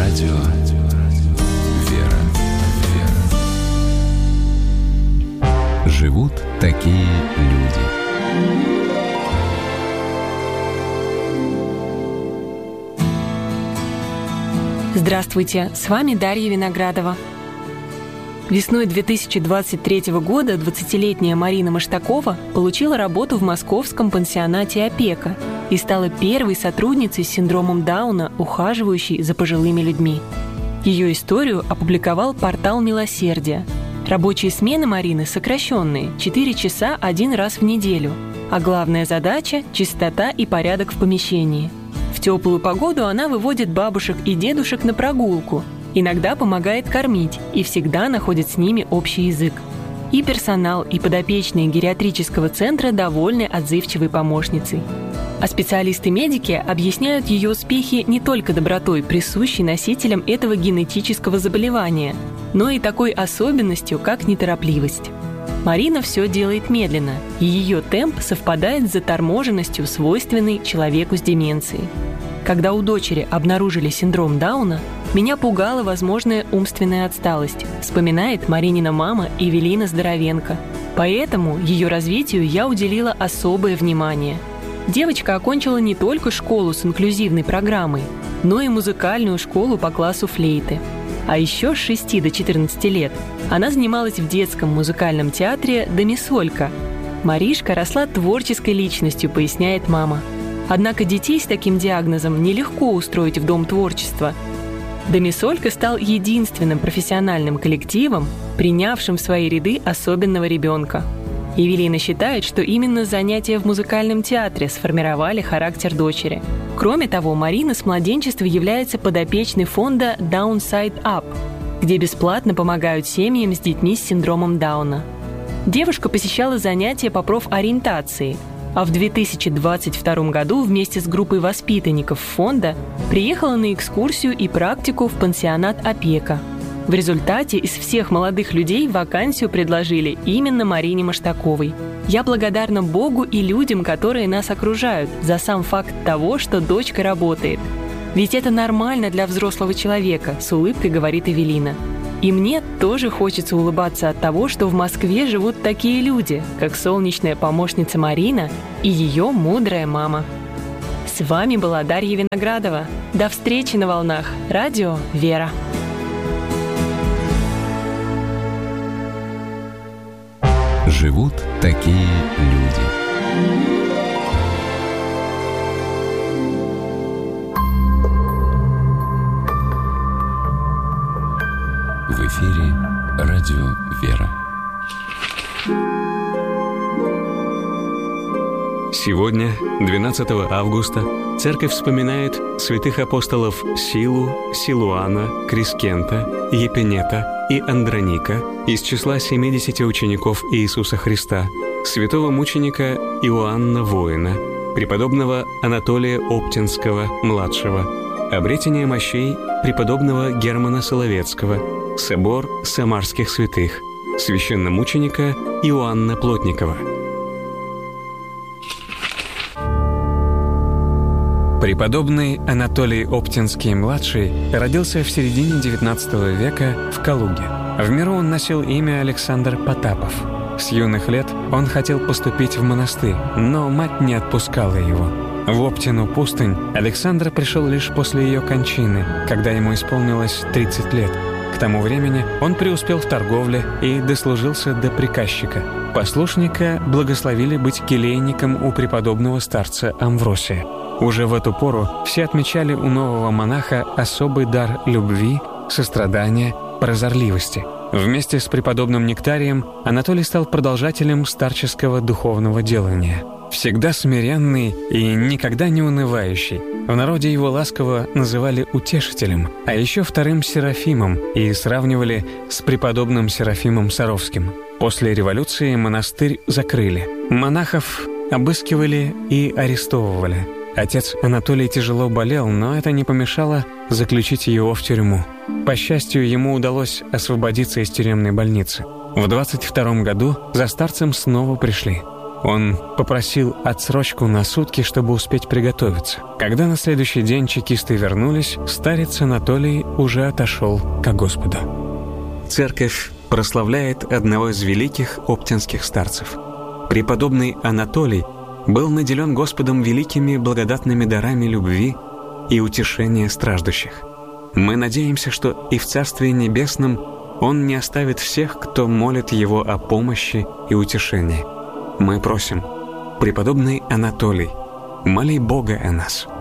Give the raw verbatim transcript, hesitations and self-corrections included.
Радио «Вера». Живут такие люди. Здравствуйте, с вами Дарья Виноградова. Весной две тысячи двадцать третьего года двадцатилетняя Марина Маштакова получила работу в московском пансионате «Опека» и стала первой сотрудницей с синдромом Дауна, ухаживающей за пожилыми людьми. Ее историю опубликовал портал «Милосердие». Рабочие смены Марины сокращенные – четыре часа один раз в неделю, а главная задача – чистота и порядок в помещении. В теплую погоду она выводит бабушек и дедушек на прогулку, иногда помогает кормить и всегда находит с ними общий язык. И персонал, и подопечные гериатрического центра довольны отзывчивой помощницей. А специалисты-медики объясняют ее успехи не только добротой, присущей носителям этого генетического заболевания, но и такой особенностью, как неторопливость. Марина все делает медленно, и ее темп совпадает с заторможенностью, свойственной человеку с деменцией. Когда у дочери обнаружили синдром Дауна, меня пугала возможная умственная отсталость, вспоминает Маринина мама Эвелина Здоровенко. Поэтому ее развитию я уделила особое внимание. Девочка окончила не только школу с инклюзивной программой, но и музыкальную школу по классу флейты. А еще с шести до четырнадцати лет она занималась в детском музыкальном театре «Домисолька». Маришка росла творческой личностью, поясняет мама. Однако детей с таким диагнозом нелегко устроить в Дом творчества. «Домисолька» стал единственным профессиональным коллективом, принявшим в свои ряды особенного ребенка. Эвелина считает, что именно занятия в музыкальном театре сформировали характер дочери. Кроме того, Марина с младенчества является подопечной фонда Downside Up, где бесплатно помогают семьям с детьми с синдромом Дауна. Девушка посещала занятия по профориентации, а в две тысячи двадцать втором году вместе с группой воспитанников фонда приехала на экскурсию и практику в пансионат «Опека». В результате из всех молодых людей вакансию предложили именно Марине Маштаковой. Я благодарна Богу и людям, которые нас окружают, за сам факт того, что дочка работает. Ведь это нормально для взрослого человека, с улыбкой говорит Эвелина. И мне тоже хочется улыбаться от того, что в Москве живут такие люди, как солнечная помощница Марина и ее мудрая мама. С вами была Дарья Виноградова. До встречи на волнах. Радио «Вера». Живут такие люди. В эфире радио «Вера». Сегодня, двенадцатого августа, Церковь вспоминает святых апостолов Силу, Силуана, Крискента, Епинета и Андроника из числа семидесяти учеников Иисуса Христа, святого мученика Иоанна Воина, преподобного Анатолия Оптинского-младшего, обретение мощей преподобного Германа Соловецкого, собор самарских святых, священномученика Иоанна Плотникова. Преподобный Анатолий Оптинский-младший родился в середине девятнадцатого века в Калуге. В миру он носил имя Александр Потапов. С юных лет он хотел поступить в монастырь, но мать не отпускала его. В Оптину пустынь Александр пришел лишь после ее кончины, когда ему исполнилось тридцать лет. К тому времени он преуспел в торговле и дослужился до приказчика. Послушника благословили быть келейником у преподобного старца Амвросия. Уже в эту пору все отмечали у нового монаха особый дар любви, сострадания, прозорливости. Вместе с преподобным Нектарием Анатолий стал продолжателем старческого духовного делания. Всегда смиренный и никогда не унывающий. В народе его ласково называли утешителем, а еще вторым Серафимом и сравнивали с преподобным Серафимом Саровским. После революции монастырь закрыли. Монахов обыскивали и арестовывали. Отец Анатолий тяжело болел, но это не помешало заключить его в тюрьму. По счастью, ему удалось освободиться из тюремной больницы. В двадцать втором году за старцем снова пришли. Он попросил отсрочку на сутки, чтобы успеть приготовиться. Когда на следующий день чекисты вернулись, старец Анатолий уже отошел ко Господу. Церковь прославляет одного из великих оптинских старцев. Преподобный Анатолий был наделен Господом великими благодатными дарами любви и утешения страждущих. Мы надеемся, что и в Царстве Небесном Он не оставит всех, кто молит Его о помощи и утешении. Мы просим, преподобный Анатолий, моли Бога о нас.